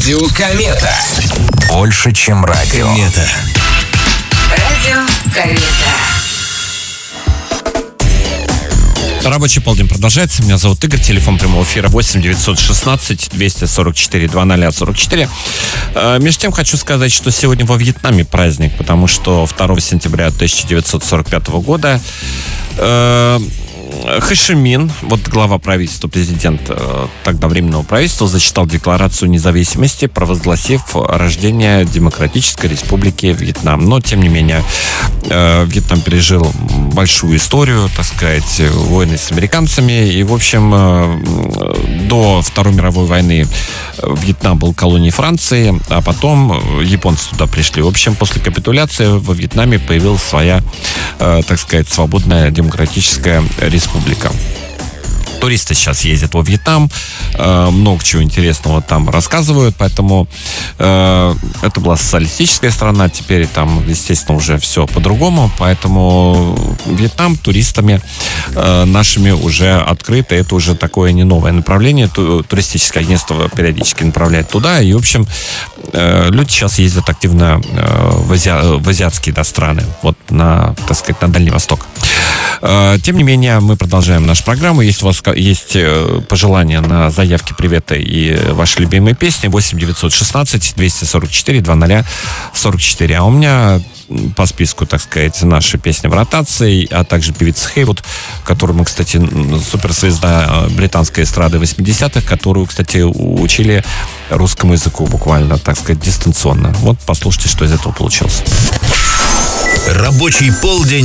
Радио Комета. Больше, чем радио. Комета. Радио Комета. Рабочий полдень продолжается. Меня зовут Игорь. Телефон прямого эфира 8 916 244 2044. Между тем хочу сказать, что сегодня во Вьетнаме праздник, потому что 2 сентября 1945 года Хо Чи Мин, вот глава правительства, президент тогда Временного правительства, зачитал Декларацию независимости, провозгласив рождение Демократической Республики Вьетнам. Но, тем не менее, Вьетнам пережил большую историю, так сказать, войны с американцами. И, в общем, до Второй мировой войны Вьетнам был колонией Франции, а потом японцы туда пришли. В общем, после капитуляции во Вьетнаме появилась своя, так сказать, свободная демократическая республика. Туристы сейчас ездят во Вьетнам, много чего интересного там рассказывают, поэтому это была социалистическая страна, теперь там, естественно, уже все по-другому, поэтому Вьетнам туристами нашими уже открыто, это уже такое не новое направление, туристическое агентство периодически направляет туда, и, в общем, люди сейчас ездят активно в азиатские страны, вот на, так сказать, на Дальний Восток. Тем не менее, мы продолжаем нашу программу. Если у вас есть пожелания на заявки, приветы и ваши любимые песни, 8 916 244 2044. А у меня по списку, так сказать, наши песни в ротации, а также певица Хейвуд, которую мы, кстати, суперзвезда британской эстрады 80-х, которую, кстати, учили русскому языку буквально, так сказать, дистанционно. Вот послушайте, что из этого получилось. Рабочий полдень